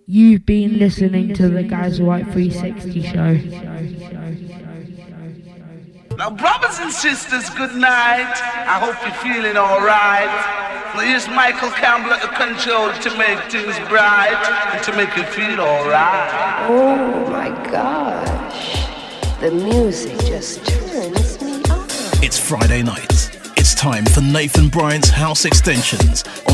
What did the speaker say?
You've been listening to the Gaz White 360 show. Now, brothers and sisters, good night. I hope you're feeling alright. Now, here's Michael Campbell at the control to make things bright and to make you feel alright. Oh my gosh, the music just turns me on. It's Friday night. It's time for Nathan Bryant's House Extensions on